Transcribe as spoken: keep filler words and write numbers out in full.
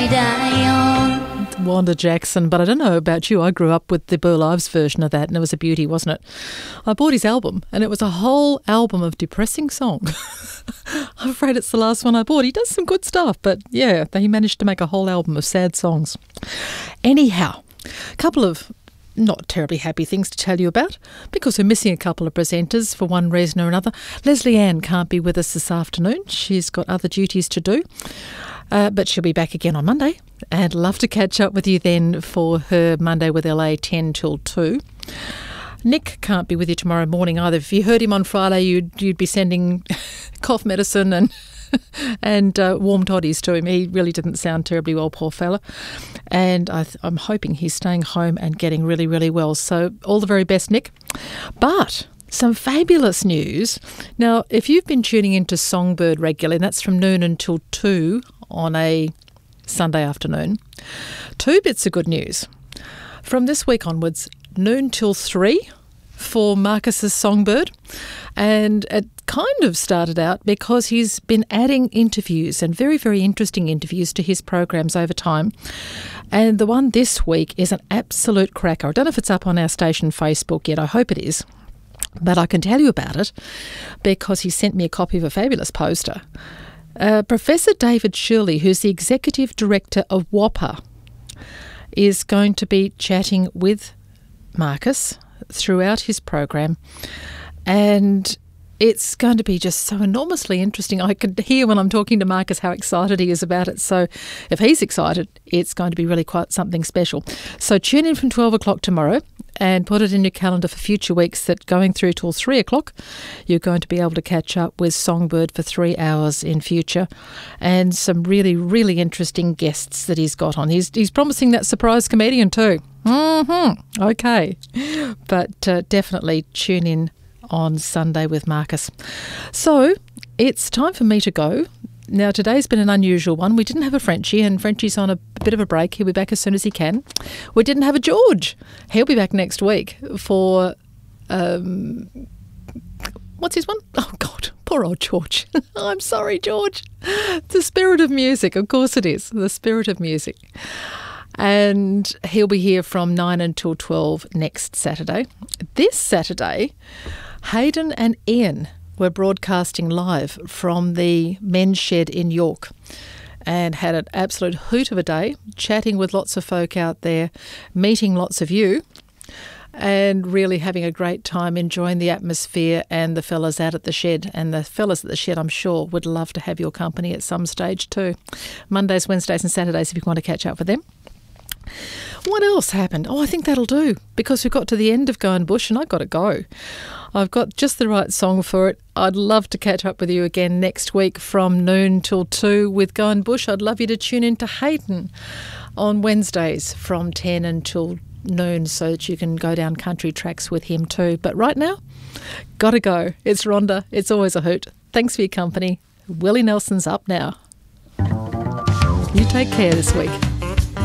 me down. Wanda Jackson, but I don't know about you. I grew up with the Burl Ives version of that, and it was a beauty, wasn't it? I bought his album, and it was a whole album of depressing songs. I'm afraid it's the last one I bought. He does some good stuff, but yeah, he managed to make a whole album of sad songs. Anyhow, a couple of not terribly happy things to tell you about, because we're missing a couple of presenters for one reason or another. Leslie Ann can't be with us this afternoon. She's got other duties to do, uh, but she'll be back again on Monday, and love to catch up with you then for her Monday with L A ten till two. Nick can't be with you tomorrow morning either. If you heard him on Friday, you'd, you'd be sending cough medicine and and uh, warm toddies to him. He really didn't sound terribly well, poor fella. And I th- I'm hoping he's staying home and getting really, really well. So all the very best, Nick. But some fabulous news. Now, if you've been tuning into Songbird regularly, and that's from noon until two on a Sunday afternoon, two bits of good news. From this week onwards, noon till three for Marcus's Songbird. And it kind of started out because he's been adding interviews, and very, very interesting interviews, to his programs over time. And the one this week is an absolute cracker. I don't know if it's up on our station Facebook yet. I hope it is. But I can tell you about it because he sent me a copy of a fabulous poster. Uh, Professor David Shirley, who's the Executive Director of WAPA, is going to be chatting with Marcus throughout his program, and it's going to be just so enormously interesting. I can hear when I'm talking to Marcus how excited he is about it. So if he's excited, it's going to be really quite something special. So tune in from twelve o'clock tomorrow and put it in your calendar for future weeks, that going through till three o'clock, you're going to be able to catch up with Songbird for three hours in future, and some really, really interesting guests that he's got on. He's, he's promising that surprise comedian too. Mm-hmm. Okay. But uh, definitely tune in on Sunday with Marcus. So it's time for me to go. Now, today's been an unusual one. We didn't have a Frenchie, and Frenchie's on a bit of a break. He'll be back as soon as he can. We didn't have a George. He'll be back next week for, um, what's his one? Oh, God, poor old George. I'm sorry, George. The Spirit of Music. Of course it is. The Spirit of Music. And he'll be here from nine until twelve next Saturday. This Saturday, Hayden and Ian were broadcasting live from the men's shed in York, and had an absolute hoot of a day, chatting with lots of folk out there, meeting lots of you, and really having a great time, enjoying the atmosphere and the fellas out at the shed. And the fellas at the shed, I'm sure, would love to have your company at some stage too. Mondays, Wednesdays and Saturdays if you want to catch up with them. What else happened? Oh, I think that'll do, because we've got to the end of Going Bush and I've got to go. I've got just the right song for it. I'd love to catch up with you again next week from noon till two with Going Bush. I'd love you to tune in to Hayden on Wednesdays from ten until noon, so that you can go down country tracks with him too. But right now, gotta go. It's Rhonda. It's always a hoot. Thanks for your company. Willie Nelson's up now. You take care this week.